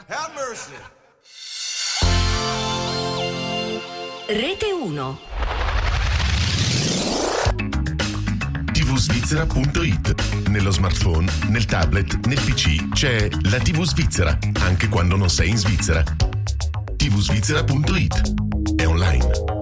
Have mercy. Rete 1. tvsvizzera.it. Nello smartphone, nel tablet, nel PC c'è la TV Svizzera, anche quando non sei in Svizzera. tvsvizzera.it. È online.